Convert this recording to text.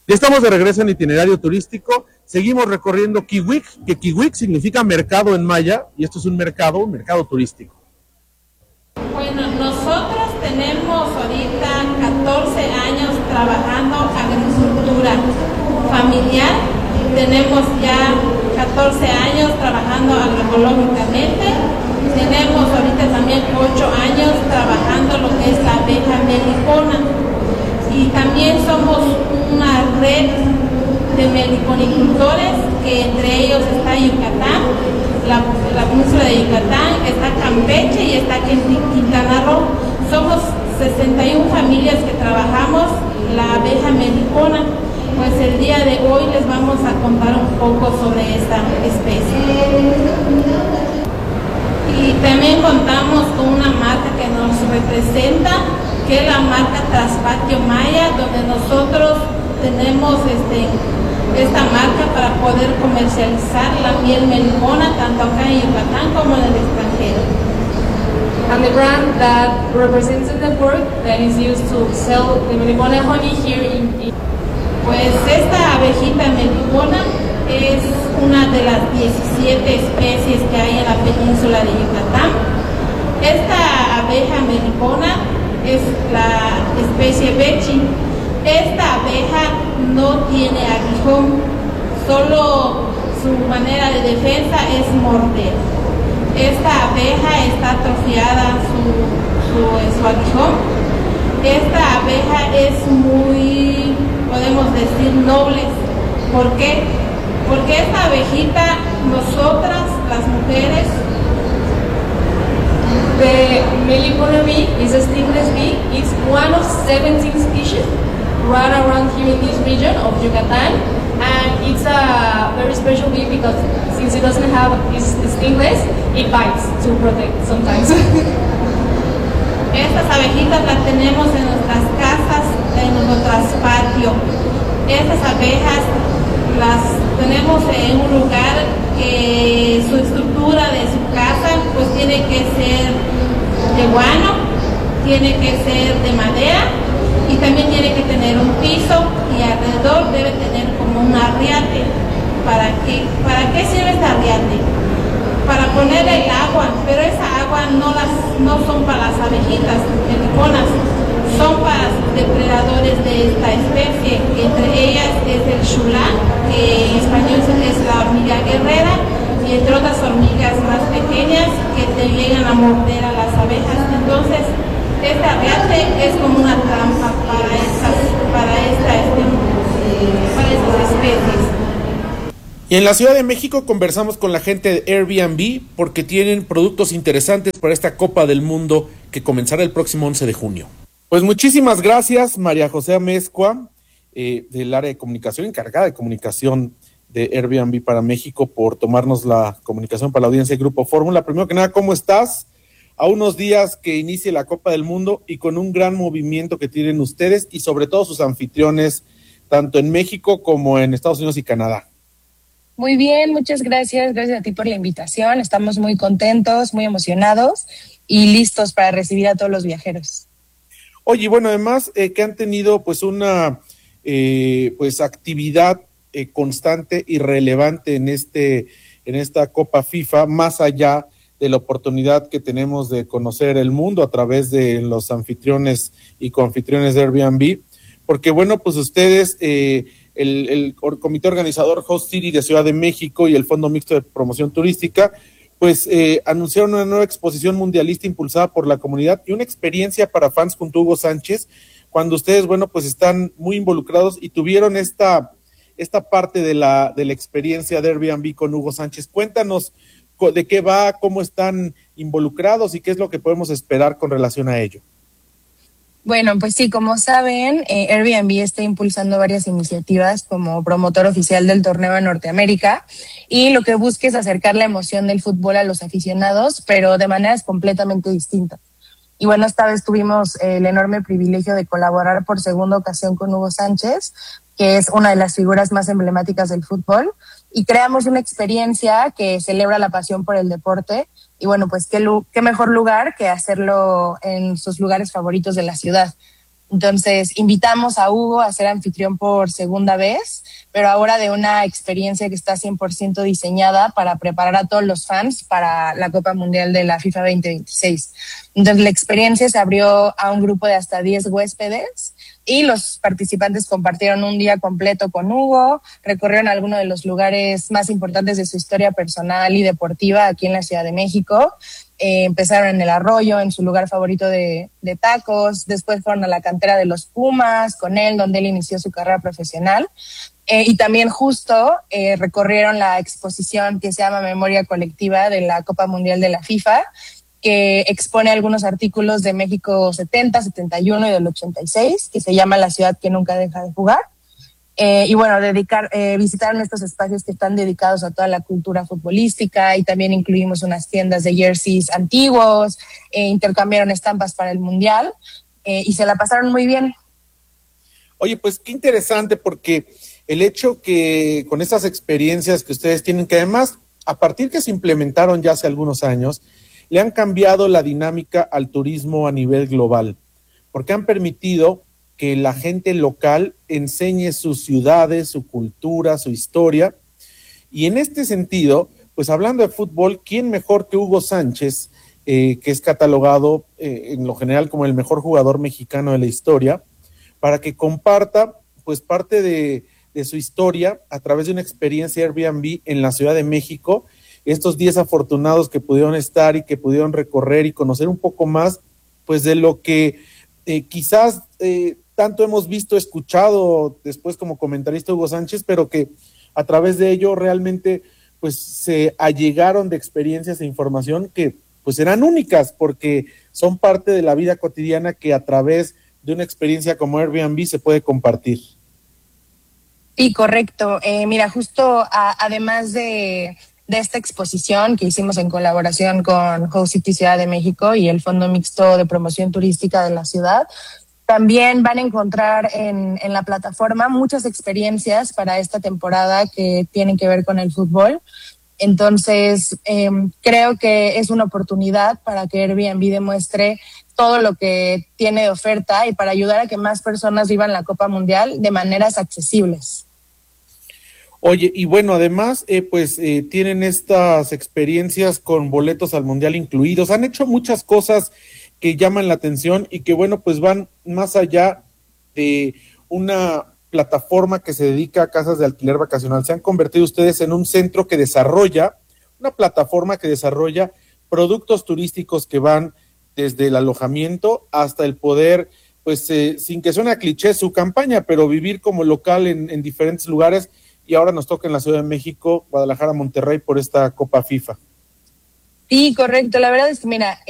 Ya estamos de regreso en Itinerario Turístico. Seguimos recorriendo Kiwik, que Kiwik significa mercado en maya, y esto es un mercado turístico. Bueno, nosotros tenemos ahorita 14 años trabajando agricultura familiar. Tenemos ya 14 años trabajando agroecológicamente. Tenemos ahorita también 8 años trabajando lo que es la abeja melipona. Y también somos una red de meliponicultores, que entre ellos está Yucatán, la península de Yucatán, está Campeche y está Quintana Roo. Somos 61 familias que trabajamos la abeja melipona. Pues el día de hoy les vamos a contar un poco sobre esta especie. Y también contamos con una marca que nos representa, que es la marca Traspatio Maya, donde nosotros tenemos esta marca para poder comercializar la miel melipona tanto acá en Yucatán como en el extranjero. And the brand that represents the work that is used to sell the melipona honey here in. Pues esta abejita melipona es una de las 17 especies que hay en la península de Yucatán. Esta abeja melipona es la especie Bechi. Esta abeja no tiene aguijón, solo su manera de defensa es morder. Esta abeja está atrofiada su aguijón. Esta abeja es muy, podemos decir, noble. ¿Por qué? Porque esta abejita, nosotras, las mujeres, the melipona bee is a stingless bee. It's one of 17 species run around here in this region of Yucatan, and it's a very special bee because since it doesn't have its stingless, it bites to protect sometimes. Estas abejitas las tenemos en nuestras casas, en nuestras patios. Estas abejas las tenemos en un lugar que su estructura de su casa pues tiene que ser de guano, tiene que ser de madera y también tiene que tener un piso y alrededor debe tener como un arriate. ¿Para qué sirve este arriate? Para poner el agua, pero esa agua no son para las abejitas meliponas, son para depredadores de esta especie. Entre ellas es el chulá, que en español es la hormiga guerrera, y entre otras hormigas más pequeñas que te llegan a morder a las abejas. Entonces, este arriate es como una trampa para estas especies. Y en la Ciudad de México conversamos con la gente de Airbnb porque tienen productos interesantes para esta Copa del Mundo que comenzará el próximo 11 de junio. Pues muchísimas gracias, María José Amezcua, del área de comunicación, encargada de comunicación de Airbnb para México, por tomarnos la comunicación para la audiencia de Grupo Fórmula. Primero que nada, ¿cómo estás? A unos días que inicie la Copa del Mundo y con un gran movimiento que tienen ustedes y sobre todo sus anfitriones, tanto en México como en Estados Unidos y Canadá. Muy bien, muchas gracias. Gracias a ti por la invitación. Estamos muy contentos, muy emocionados y listos para recibir a todos los viajeros. Oye, bueno, además que han tenido pues una actividad constante y relevante en esta Copa FIFA, más allá de la oportunidad que tenemos de conocer el mundo a través de los anfitriones y coanfitriones de Airbnb, porque bueno, pues ustedes, el comité organizador Host City de Ciudad de México y el Fondo Mixto de Promoción Turística, pues anunciaron una nueva exposición mundialista impulsada por la comunidad y una experiencia para fans junto a Hugo Sánchez, cuando ustedes, bueno, pues están muy involucrados y tuvieron esta parte de la experiencia de Airbnb con Hugo Sánchez. Cuéntanos de qué va, cómo están involucrados y qué es lo que podemos esperar con relación a ello. Bueno, pues sí, como saben, Airbnb está impulsando varias iniciativas como promotor oficial del torneo en Norteamérica, y lo que busca es acercar la emoción del fútbol a los aficionados, pero de maneras completamente distintas. Y bueno, esta vez tuvimos el enorme privilegio de colaborar por segunda ocasión con Hugo Sánchez, que es una de las figuras más emblemáticas del fútbol, y creamos una experiencia que celebra la pasión por el deporte. Y bueno, pues qué mejor lugar que hacerlo en sus lugares favoritos de la ciudad. Entonces, invitamos a Hugo a ser anfitrión por segunda vez, pero ahora de una experiencia que está 100% diseñada para preparar a todos los fans para la Copa Mundial de la FIFA 2026. Entonces, la experiencia se abrió a un grupo de hasta 10 huéspedes y los participantes compartieron un día completo con Hugo, recorrieron algunos de los lugares más importantes de su historia personal y deportiva aquí en la Ciudad de México. Empezaron en el Arroyo, en su lugar favorito de tacos, después fueron a la cantera de los Pumas con él, donde él inició su carrera profesional, y también justo recorrieron la exposición que se llama Memoria Colectiva de la Copa Mundial de la FIFA, que expone algunos artículos de México 70, 71 y del 86, que se llama La ciudad que nunca deja de jugar. Y bueno, visitaron estos espacios que están dedicados a toda la cultura futbolística, y también incluimos unas tiendas de jerseys antiguos, intercambiaron estampas para el Mundial, y se la pasaron muy bien. Oye, pues qué interesante, porque el hecho que con estas experiencias que ustedes tienen, que además a partir que se implementaron ya hace algunos años, le han cambiado la dinámica al turismo a nivel global, porque han permitido que la gente local enseñe sus ciudades, su cultura, su historia. Y en este sentido, pues hablando de fútbol, ¿quién mejor que Hugo Sánchez, que es catalogado en lo general como el mejor jugador mexicano de la historia, para que comparta pues parte de su historia a través de una experiencia Airbnb en la Ciudad de México, estos 10 afortunados que pudieron estar y que pudieron recorrer y conocer un poco más pues de lo que quizás tanto hemos visto, escuchado después como comentarista Hugo Sánchez, pero que a través de ello realmente pues se allegaron de experiencias e información que pues serán únicas, porque son parte de la vida cotidiana que a través de una experiencia como Airbnb se puede compartir. Sí, correcto. Mira, justo además de esta exposición que hicimos en colaboración con Host City Ciudad de México y el Fondo Mixto de Promoción Turística de la ciudad, también van a encontrar en la plataforma muchas experiencias para esta temporada que tienen que ver con el fútbol. Entonces, creo que es una oportunidad para que Airbnb demuestre todo lo que tiene de oferta y para ayudar a que más personas vivan la Copa Mundial de maneras accesibles. Oye, y bueno, además, tienen estas experiencias con boletos al Mundial incluidos. Han hecho muchas cosas que llaman la atención y que, bueno, pues van más allá de una plataforma que se dedica a casas de alquiler vacacional. Se han convertido ustedes en un centro que desarrolla, una plataforma que desarrolla productos turísticos que van desde el alojamiento hasta el poder, pues sin que suene a cliché su campaña, pero vivir como local en diferentes lugares, y ahora nos toca en la Ciudad de México, Guadalajara, Monterrey por esta Copa FIFA. Sí, correcto. La verdad es que, mira,